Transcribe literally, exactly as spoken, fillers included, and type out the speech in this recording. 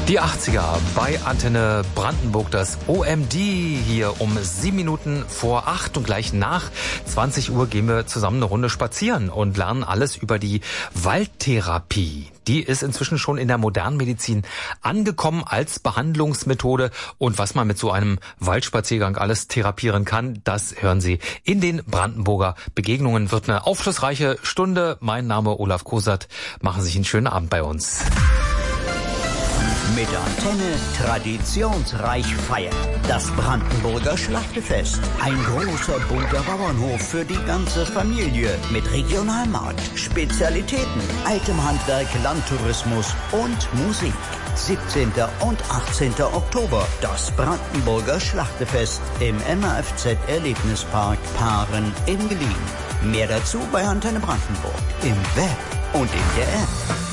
Die achtziger bei Antenne Brandenburg, das O M D hier um sieben Minuten vor acht, und gleich nach zwanzig Uhr gehen wir zusammen eine Runde spazieren und lernen alles über die Waldtherapie. Die ist inzwischen schon in der modernen Medizin angekommen als Behandlungsmethode, und was man mit so einem Waldspaziergang alles therapieren kann, das hören Sie in den Brandenburger Begegnungen. Wird eine aufschlussreiche Stunde. Mein Name Olaf Kosert. Machen Sie sich einen schönen Abend bei uns. Mit Antenne traditionsreich feiern. Das Brandenburger Schlachtefest. Ein großer bunter Bauernhof für die ganze Familie. Mit Regionalmarkt, Spezialitäten, altem Handwerk, Landtourismus und Musik. siebzehnten und achtzehnten Oktober. Das Brandenburger Schlachtefest im M A F Z Erlebnispark Paaren in Gelien. Mehr dazu bei Antenne Brandenburg. Im Web und in der App.